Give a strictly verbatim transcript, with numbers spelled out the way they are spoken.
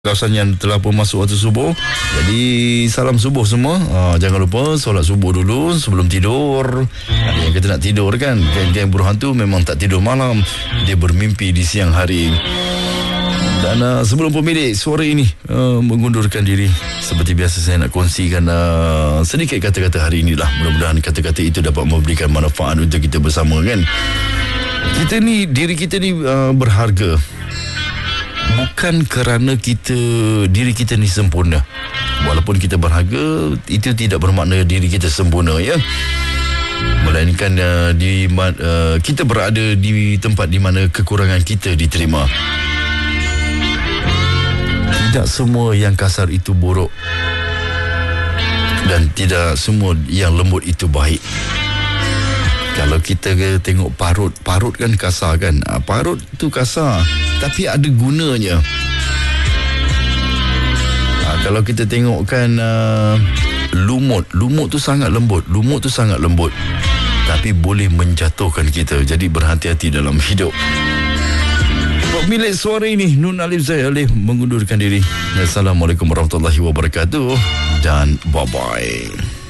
Kawasan yang telah pun masuk waktu subuh. Jadi salam subuh semua. uh, Jangan lupa solat subuh dulu sebelum tidur. Ada yang kata nak tidur kan, geng-geng buruh hantu memang tak tidur malam, dia bermimpi di siang hari. Dan uh, sebelum pemilik suara ini uh, mengundurkan diri, seperti biasa saya nak kongsikan uh, sedikit kata-kata hari inilah. Mudah-mudahan kata-kata itu dapat memberikan manfaat untuk kita bersama kan. Kita ni, diri kita ni uh, berharga bukan kerana kita diri kita ni sempurna. Walaupun kita berharga, itu tidak bermakna diri kita sempurna ya. Melainkan uh, di uh, kita berada di tempat di mana kekurangan kita diterima. Tidak semua yang kasar itu buruk, dan tidak semua yang lembut itu baik. Kalau kita tengok parut, parut kan kasar kan. Parut tu kasar, tapi ada gunanya. Ha, kalau kita tengokkan uh, lumut, lumut tu sangat lembut, lumut tu sangat lembut, tapi boleh menjatuhkan kita. Jadi berhati-hati dalam hidup. Pemilik suara ini Nun Alif Zahid Alif mengundurkan diri. Assalamualaikum warahmatullahi wabarakatuh dan bye bye.